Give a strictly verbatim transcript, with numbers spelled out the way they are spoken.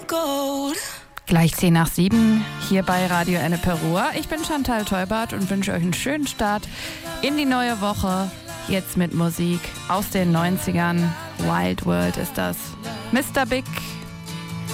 Gleich zehn nach sieben hier bei Radio Enneperua. Ich bin Chantal Teubert und wünsche euch einen schönen Start in die neue Woche. Jetzt mit Musik aus den neunzigern. Wild World ist das. Mister Big